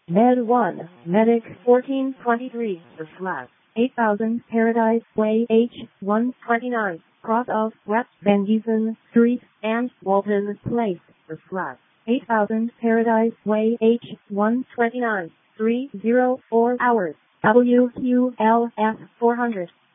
Med 1, Medic 1423, for flat. 8000 Paradise Way H129, cross of West Van Giesen Street and Walton Place, for flat. 8000 Paradise Way H129, 304 hours, WQLF 400.